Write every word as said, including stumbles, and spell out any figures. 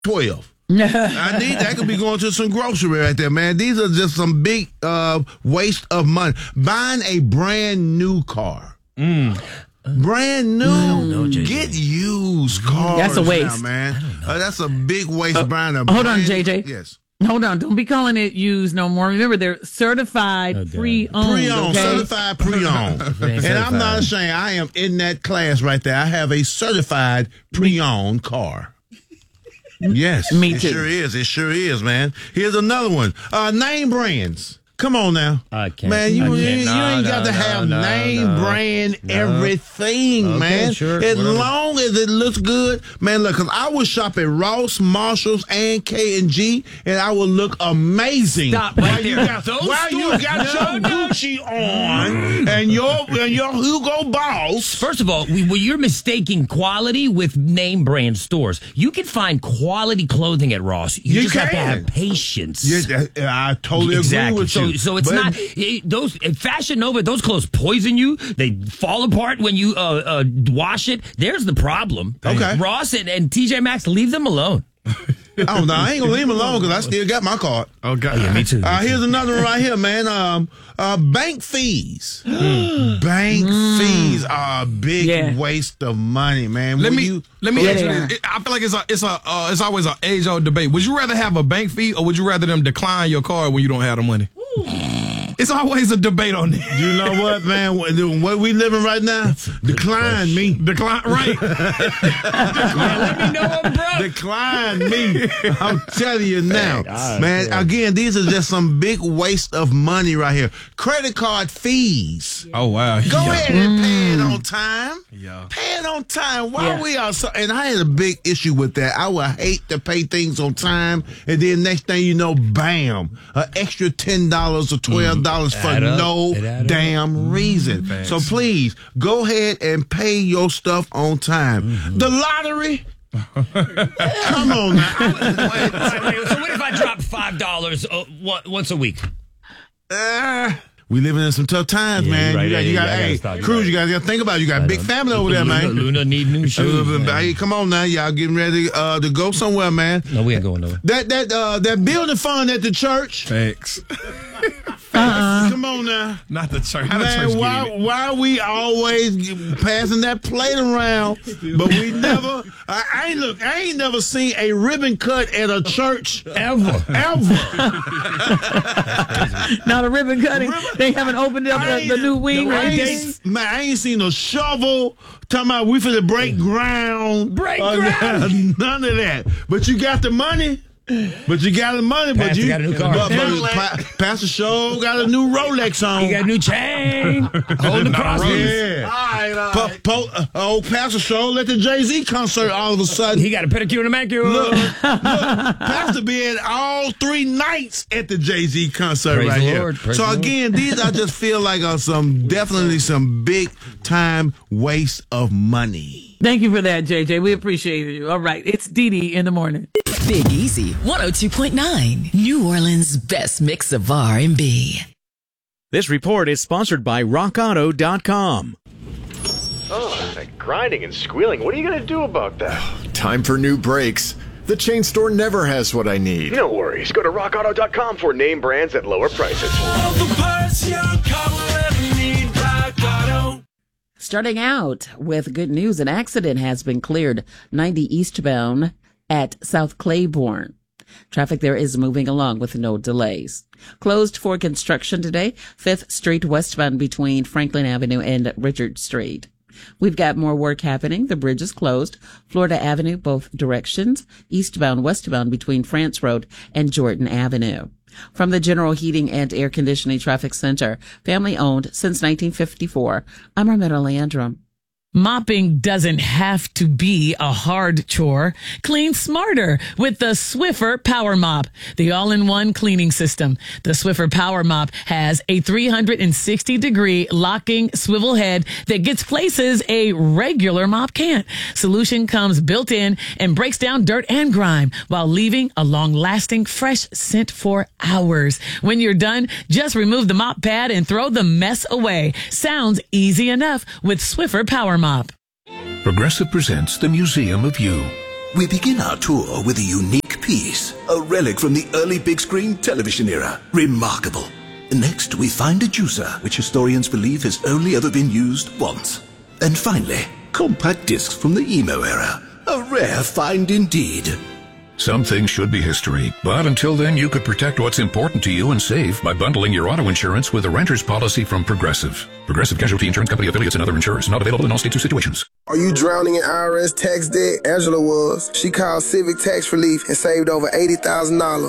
twelve. I need that. Could be going to some grocery right there, man. These are just some big uh, waste of money. Buying a brand new car. Mm. Brand new. I don't know, J J. Get used cars. That's a waste, now, man. Uh, that's a big waste. Uh, buying a hold brand on, J J. Yes. Hold on. Don't be calling it used no more. Remember, they're certified Oh, pre-owned. Pre-owned, okay? certified pre-owned. And I'm not ashamed. I am in that class right there. I have a certified pre-owned car. Yes. Me it too. sure is. It sure is, man. Here's another one. Uh, name brands. Come on now. I can't. Man, you, I can't. you, you No, ain't no, got to no, have no, name no, brand no. everything, Okay, man. sure, as whatever. long as it looks good. Man, look, because I would shop at Ross, Marshalls, and K and G, and I would look amazing. Stop While right you there. got, Those while you stores- got No, your no. Gucci on and your, and your Hugo Boss. First of all, we, well, you're mistaking quality with name brand stores. You can find quality clothing at Ross. You, You just have to can. have patience. Yeah, I totally exactly. agree with so, you. So it's But- not it, those at Fashion Nova. Those clothes poison you. They fall apart when you uh, uh, wash it. There's the problem. Okay. Ross and, and T J Maxx, leave them alone. Oh, no, I ain't gonna leave him alone because I still got my card. Oh, God. Yeah, me too. Uh, here's another one right here, man. Um, uh, bank fees. Bank fees are a big Yeah. waste of money, man. Let Will me you, let me Yeah, ask you they this. are. It- I feel like it's a it's a uh, it's always an age old debate. Would you rather have a bank fee or would you rather them decline your card when you don't have the money? It's always a debate on that. you know what, man? What, what we living right now? Decline me. Decline, right? Let me know I'm broke. Decline me. I'm telling you now, God, man. yeah. Again, these are just some big waste of money right here. Credit card fees. Oh wow. Go yeah. ahead and pay it on time. Yeah. Pay it on time. Why Yeah. we are so, and I had a big issue with that. I would hate to pay things on time, and then next thing you know, bam, an extra ten dollars or twelve dollars for Add up. no It add up. damn reason. Facts. So please go ahead and pay your stuff on time. Mm-hmm. The lottery. Come on now. So what if I drop five dollars uh, once a week? Uh, we living in some tough times, Yeah, man. you're right. You got, you Yeah, got, yeah, I gotta hey, stop. You're Cruz, right. you got to think about it. You got a big family over there, Luna, man. Luna need new shoes. Uh, man. hey, come on now, y'all getting ready uh, to go somewhere, man. No, we ain't going nowhere. That that uh, that building fund at the church. Thanks. Come on now, Not the church. How the church man. get Why it? why we always passing that plate around, but we never. I, I ain't look. I ain't never seen a ribbon cut at a church Ever. ever. Not a ribbon cutting. They haven't opened up I the, the ain't- new wing or I ain't, anything. man, I ain't seen a shovel. Talking about we finna break ground. Break Uh, ground. None of that. But you got the money. But you got the money. but Pastor you got a new car. But, but Pa- Pastor Show got a new Rolex on. He got a new chain. Holding the cross. Yeah. Pa- po- uh, oh, Pastor Show let the Jay-Z concert all of a sudden. He got a pedicure and a manicure. Look, look, Pastor be at all three nights at the Jay-Z concert Praise right the here. Lord, praise So the Lord. again, these I just feel like are some definitely some big time waste of money. Thank you for that, J J. We appreciate you. All right. It's Dee Dee in the morning. Big Easy, one oh two point nine, New Orleans' best mix of R and B. This report is sponsored by rock auto dot com. Oh, that grinding and squealing. What are you going to do about that? Time for new brakes. The chain store never has what I need. No worries. Go to rock auto dot com for name brands at lower prices. Starting out with good news, an accident has been cleared ninety eastbound at South Claiborne. Traffic there is moving along with no delays. Closed for construction today, Fifth Street westbound between Franklin Avenue and Richard Street. We've got more work happening. The bridge is closed. Florida Avenue, both directions. Eastbound, westbound between France Road and Jordan Avenue. From the General Heating and Air Conditioning Traffic Center, family owned since nineteen fifty-four, I'm Armetta Landrum. Mopping doesn't have to be a hard chore. Clean smarter with the Swiffer Power Mop, the all-in-one cleaning system. The Swiffer Power Mop has a three hundred sixty degree locking swivel head that gets places a regular mop can't. Solution comes built in and breaks down dirt and grime while leaving a long-lasting fresh scent for hours. When you're done, just remove the mop pad and throw the mess away. Sounds easy enough with Swiffer Power Mop. Progressive presents the Museum of You. We begin our tour with a unique piece, a relic from the early big screen television era. Remarkable. Next, we find a juicer, which historians believe has only ever been used once. And finally, compact discs from the emo era. A rare find indeed. Some things should be history, but until then you could protect what's important to you and save by bundling your auto insurance with a renter's policy from Progressive. Progressive Casualty Insurance Company affiliates and other insurers. Not available in all states or situations. Are you drowning in I R S tax debt? Angela was. She called Civic Tax Relief and saved over eighty thousand dollars.